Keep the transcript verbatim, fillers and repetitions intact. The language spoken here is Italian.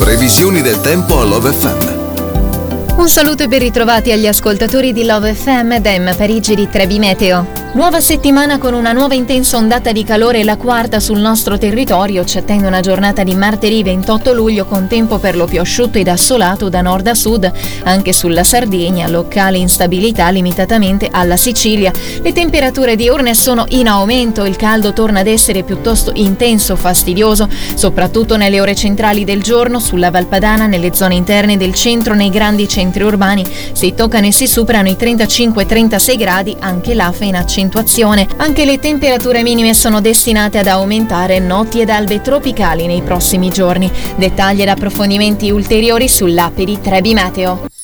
Previsioni del tempo a Love F M. Un saluto e ben ritrovati agli ascoltatori di Love F M D E M Parigi di Trebi Meteo. Nuova settimana con una nuova intensa ondata di calore, la quarta sul nostro territorio. Ci attende una giornata di martedì ventotto luglio con tempo per lo più asciutto ed assolato da nord a sud, anche sulla Sardegna, locale instabilità limitatamente alla Sicilia. Le temperature diurne sono in aumento, il caldo torna ad essere piuttosto intenso, fastidioso, soprattutto nelle ore centrali del giorno, sulla Valpadana, nelle zone interne del centro, nei grandi centri urbani si toccano e si superano i trentacinque trentasei gradi, anche l'Afa in accentuazione. Anche le temperature minime sono destinate ad aumentare, notti ed albe tropicali nei prossimi giorni. Dettagli ed approfondimenti ulteriori sull'app di Trebi Meteo.